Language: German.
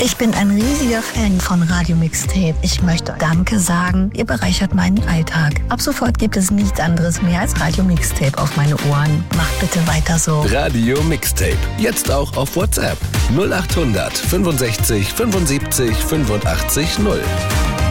Ich bin ein riesiger Fan von Radio Mixtape. Ich möchte Danke sagen, ihr bereichert meinen Alltag. Ab sofort gibt es nichts anderes mehr als Radio Mixtape auf meine Ohren. Macht bitte weiter so. Radio Mixtape, jetzt auch auf WhatsApp. 0800 65 75 85 0.